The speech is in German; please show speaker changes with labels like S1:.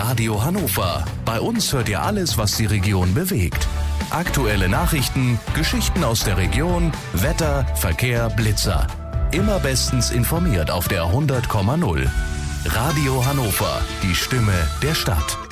S1: Radio Hannover. Bei uns hört ihr alles, was die Region bewegt. Aktuelle Nachrichten, Geschichten aus der Region, Wetter, Verkehr, Blitzer. Immer bestens informiert auf der 100,0. Radio Hannover, die Stimme der Stadt.